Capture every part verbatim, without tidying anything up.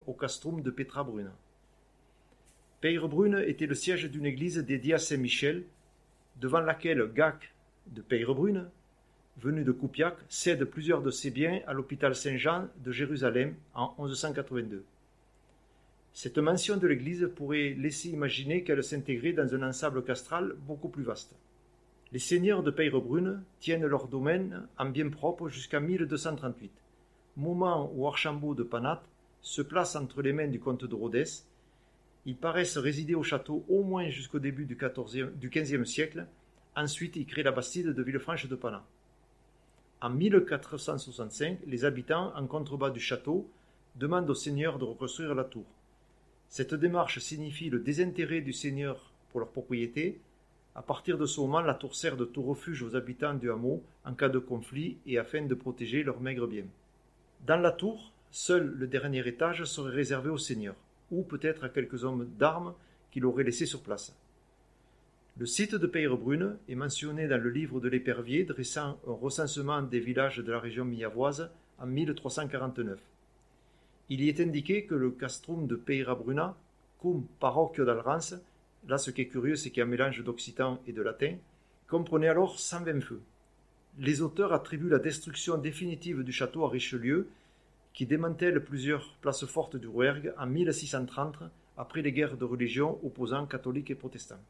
au castrum de Petrabrunn. Peyrebrunn était le siège d'une église dédiée à Saint-Michel, devant laquelle Gacq de Peyrebrunn, venu de Coupiac, cède plusieurs de ses biens à l'hôpital Saint-Jean de Jérusalem en onze cent quatre-vingt-deux. Cette mention de l'église pourrait laisser imaginer qu'elle s'intégrait dans un ensemble castral beaucoup plus vaste. Les seigneurs de Peyrebrunn tiennent leur domaine en bien propre jusqu'en mille deux cent trente-huit, moment où Archambault de Panat se place entre les mains du comte de Rodez. Ils paraissent résider au château au moins jusqu'au début du, quatorzième, du quinzième siècle. Ensuite, ils créent la bastide de Villefranche de Panat. En mille quatre cent soixante-cinq, les habitants, en contrebas du château, demandent au seigneur de reconstruire la tour. Cette démarche signifie le désintérêt du seigneur pour leur propriété. À partir de ce moment, la tour sert de tour refuge aux habitants du hameau en cas de conflit et afin de protéger leurs maigres biens. Dans la tour, seul le dernier étage serait réservé au seigneur, ou peut-être à quelques hommes d'armes qu'il aurait laissés sur place. Le site de Peyrebrunn est mentionné dans le livre de l'Épervier dressant un recensement des villages de la région miavoise en mille trois cent quarante-neuf. Il y est indiqué que le castrum de Peyrebrunna, cum parrocchio d'Alrance, là ce qui est curieux c'est qu'il y a un mélange d'occitan et de latin, comprenait alors cent vingt feux. Les auteurs attribuent la destruction définitive du château à Richelieu, qui démantèle plusieurs places fortes du Rouergue en mille six cent trente, après les guerres de religion opposant catholiques et protestants.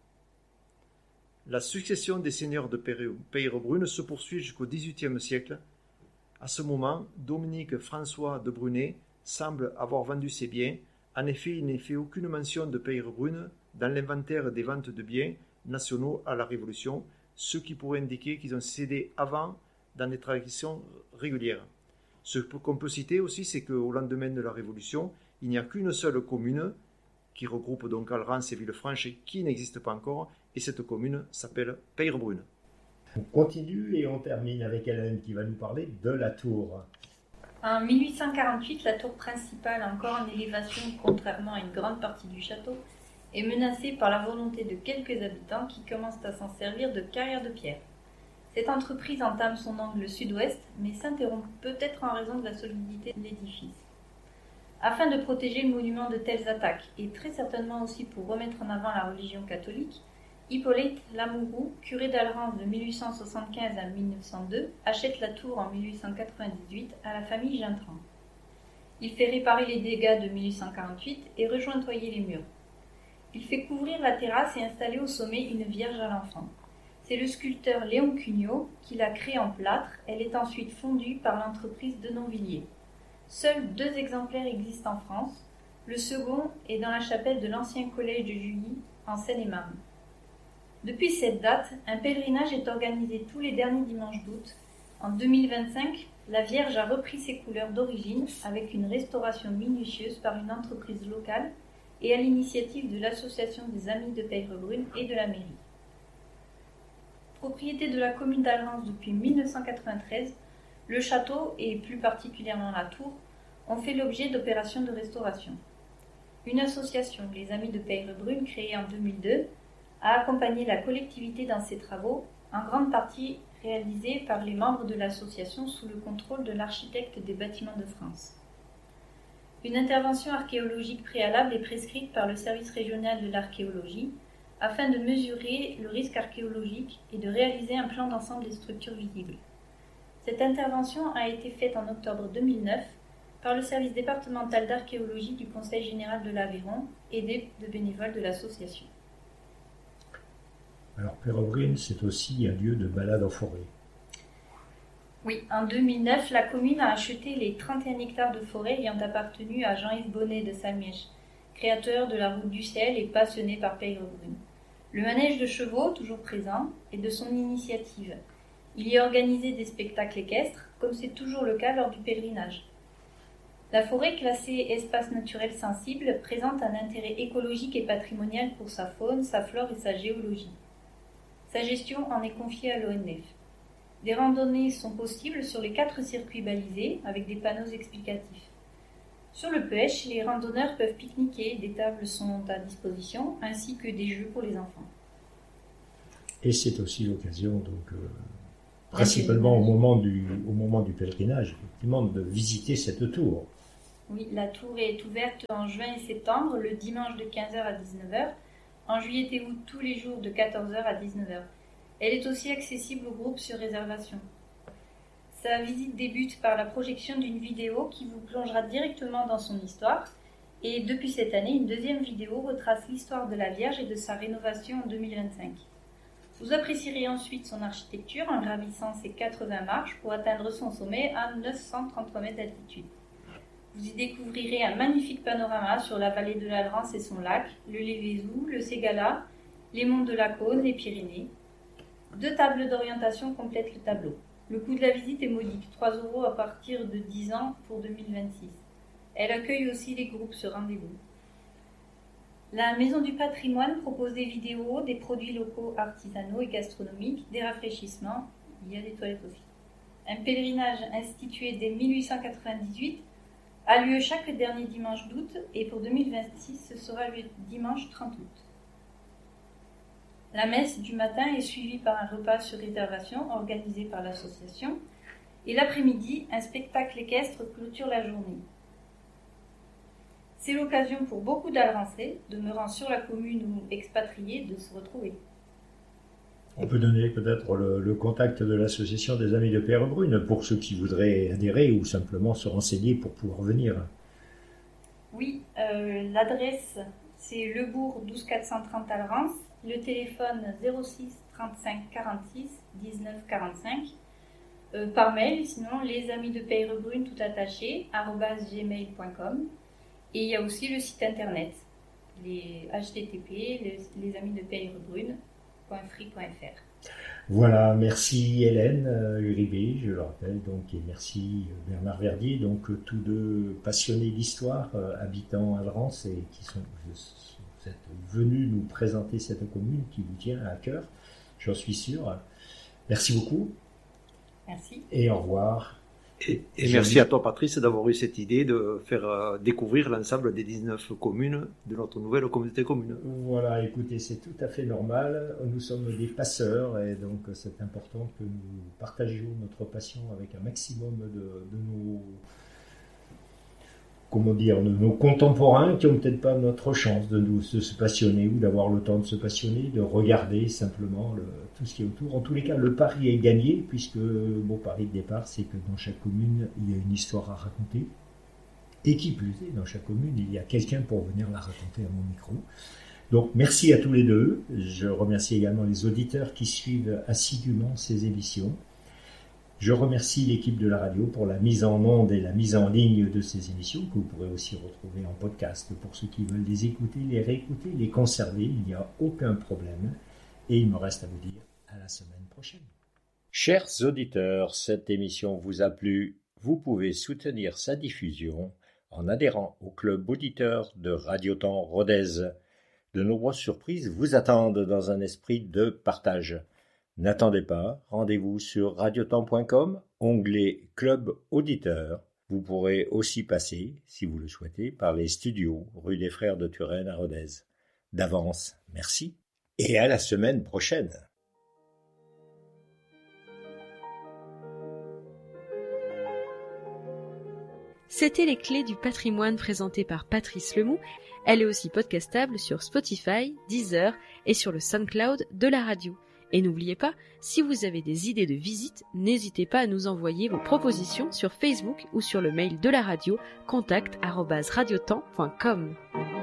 La succession des seigneurs de Peyrebrunn se poursuit jusqu'au dix-huitième siècle. À ce moment, Dominique François de Brunet semble avoir vendu ses biens. En effet, il n'est fait aucune mention de Peyrebrunn dans l'inventaire des ventes de biens nationaux à la Révolution, ce qui pourrait indiquer qu'ils ont cédé avant dans des traditions régulières. Ce qu'on peut citer aussi, c'est qu'au lendemain de la Révolution, il n'y a qu'une seule commune qui regroupe donc Alrance et Villefranche qui n'existe pas encore, et cette commune s'appelle Peyrebrunn. On continue et on termine avec Hélène qui va nous parler de la tour. En mille huit cent quarante-huit, la tour principale, encore en élévation contrairement à une grande partie du château, est menacée par la volonté de quelques habitants qui commencent à s'en servir de carrière de pierre. Cette entreprise entame son angle sud-ouest, mais s'interrompt peut-être en raison de la solidité de l'édifice. Afin de protéger le monument de telles attaques, et très certainement aussi pour remettre en avant la religion catholique, Hippolyte Lamouroux, curé d'Alrance de mille huit cent soixante-quinze à mille neuf cent deux, achète la tour en mille huit cent quatre-vingt-dix-huit à la famille Gintran. Il fait réparer les dégâts de mille huit cent quarante-huit et rejointoyer les murs. Il fait couvrir la terrasse et installer au sommet une Vierge à l'Enfant. C'est le sculpteur Léon Cugnot qui l'a créée en plâtre. Elle est ensuite fondue par l'entreprise de Nonvilliers. Seuls deux exemplaires existent en France. Le second est dans la chapelle de l'ancien collège de Juilly, en Seine-et-Marne. Depuis cette date, un pèlerinage est organisé tous les derniers dimanches d'août. En deux mille vingt-cinq, la Vierge a repris ses couleurs d'origine avec une restauration minutieuse par une entreprise locale et à l'initiative de l'Association des Amis de Peyrebrunn et de la mairie. Propriété de la commune d'Alrance depuis mille neuf cent quatre-vingt-treize, le château, et plus particulièrement la tour, ont fait l'objet d'opérations de restauration. Une association, les Amis de Peyrebrunn, créée en deux mille deux, a accompagné la collectivité dans ses travaux, en grande partie réalisés par les membres de l'association sous le contrôle de l'architecte des bâtiments de France. Une intervention archéologique préalable est prescrite par le service régional de l'archéologie afin de mesurer le risque archéologique et de réaliser un plan d'ensemble des structures visibles. Cette intervention a été faite en octobre deux mille neuf par le service départemental d'archéologie du Conseil général de l'Aveyron, aidé de bénévoles de l'association. Alors Peyrebrunn, c'est aussi un lieu de balade en forêt. Oui, en deux mille neuf, la commune a acheté les trente et un hectares de forêt ayant appartenu à Jean-Yves Bonnet de Salmiège, créateur de la route du ciel et passionné par Peyrebrunn. Le manège de chevaux, toujours présent, est de son initiative. Il y a organisé des spectacles équestres, comme c'est toujours le cas lors du pèlerinage. La forêt, classée espace naturel sensible, présente un intérêt écologique et patrimonial pour sa faune, sa flore et sa géologie. Sa gestion en est confiée à l'O N F. Des randonnées sont possibles sur les quatre circuits balisés avec des panneaux explicatifs. Sur le Pêche, les randonneurs peuvent pique-niquer, des tables sont à disposition, ainsi que des jeux pour les enfants. Et c'est aussi l'occasion, donc, euh, principalement au moment, du, au moment du pèlerinage, effectivement, de visiter cette tour. Oui, la tour est ouverte en juin et septembre, le dimanche de quinze heures à dix-neuf heures, en juillet et août tous les jours de quatorze heures à dix-neuf heures. Elle est aussi accessible au groupe sur réservation. Sa visite débute par la projection d'une vidéo qui vous plongera directement dans son histoire. Et depuis cette année, une deuxième vidéo retrace l'histoire de la Vierge et de sa rénovation en deux mille vingt-cinq. Vous apprécierez ensuite son architecture en gravissant ses quatre-vingts marches pour atteindre son sommet à neuf cent trente-trois mètres d'altitude. Vous y découvrirez un magnifique panorama sur la vallée de la Drance et son lac, le Lévézou, le Ségala, les monts de la Cône, les Pyrénées. Deux tables d'orientation complètent le tableau. Le coût de la visite est modique, trois euros à partir de dix ans pour deux mille vingt-six. Elle accueille aussi les groupes sur rendez-vous. La Maison du Patrimoine propose des vidéos, des produits locaux artisanaux et gastronomiques, des rafraîchissements, il y a des toilettes aussi. Un pèlerinage institué dès mille huit cent quatre-vingt-dix-huit a lieu chaque dernier dimanche d'août et pour deux mille vingt-six, ce sera le dimanche trente août. La messe du matin est suivie par un repas sur réservation organisé par l'association et l'après-midi, un spectacle équestre clôture la journée. C'est l'occasion pour beaucoup d'Alrancais, demeurant sur la commune ou expatriés, de se retrouver. On peut donner peut-être le, le contact de l'association des Amis de Peyrebrune pour ceux qui voudraient adhérer ou simplement se renseigner pour pouvoir venir. Oui, euh, l'adresse c'est Le Bourg douze quatre cent trente à Rance, le téléphone zéro six trente-cinq quarante-six dix-neuf quarante-cinq, euh, par mail, sinon les amis de Peyrebrune tout attaché, arobase gmail point com. Et il y a aussi le site internet, les H T T P, les, les amis de Peyrebrune point free point f r. Voilà, merci Hélène euh, Uribé, je le rappelle, donc, et merci Bernard Verdier, donc tous deux passionnés d'histoire, euh, habitants à Drance et qui sont, vous êtes venus nous présenter cette commune qui vous tient à cœur, j'en suis sûr. Merci beaucoup. Merci. Et au revoir. Et, et merci à toi Patrice d'avoir eu cette idée de faire euh, découvrir l'ensemble des dix-neuf communes de notre nouvelle communauté commune. Voilà, écoutez, c'est tout à fait normal. Nous sommes des passeurs et donc c'est important que nous partagions notre passion avec un maximum de, de nos, comment dire, de nos contemporains qui n'ont peut-être pas notre chance de, nous, de se passionner ou d'avoir le temps de se passionner, de regarder simplement le, tout ce qui est autour. En tous les cas, le pari est gagné puisque mon pari de départ, c'est que dans chaque commune, il y a une histoire à raconter. Et qui plus est, dans chaque commune, il y a quelqu'un pour venir la raconter à mon micro. Donc, merci à tous les deux. Je remercie également les auditeurs qui suivent assidûment ces émissions. Je remercie l'équipe de la radio pour la mise en onde et la mise en ligne de ces émissions que vous pourrez aussi retrouver en podcast pour ceux qui veulent les écouter, les réécouter, les conserver. Il n'y a aucun problème. Et il me reste à vous dire à la semaine prochaine. Chers auditeurs, cette émission vous a plu. Vous pouvez soutenir sa diffusion en adhérant au club auditeur de Radio Temps Rodez. De nombreuses surprises vous attendent dans un esprit de partage. N'attendez pas, rendez-vous sur radiotemps point com, onglet Club Auditeur. Vous pourrez aussi passer, si vous le souhaitez, par les studios rue des Frères de Turenne à Rodez. D'avance, merci et à la semaine prochaine. C'était les clés du patrimoine présentées par Patrice Lemoux. Elle est aussi podcastable sur Spotify, Deezer et sur le SoundCloud de la radio. Et n'oubliez pas, si vous avez des idées de visite, n'hésitez pas à nous envoyer vos propositions sur Facebook ou sur le mail de la radio contact arobase radiotemps point com.